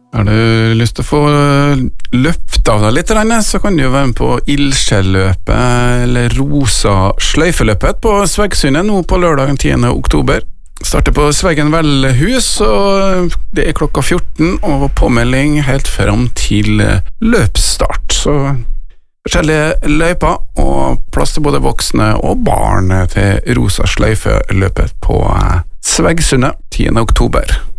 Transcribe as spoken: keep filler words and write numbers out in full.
Har du lyst til å få løpt av deg litt, så kan du jo være med på Ildsjelløpet eller Rosa sløyfeløpet på Sveggsundet nå på lørdag den tiende oktober. Starter på Sveggen Velhus, og det er klokka fjorten, og påmelding helt frem til løpsstart. Så forskjellige løyper og plass til både voksne og barn til Rosa sløyfeløpet på Sveggsundet tiende oktober.